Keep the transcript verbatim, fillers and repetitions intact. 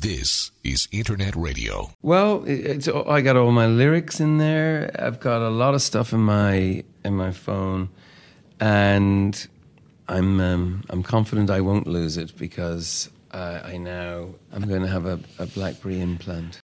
This is Internet Radio. Well, it's, I got all my lyrics in there. I've got a lot of stuff in my in my phone, and I'm um, I'm confident I won't lose it because uh, I now I'm going to have a, a BlackBerry implant.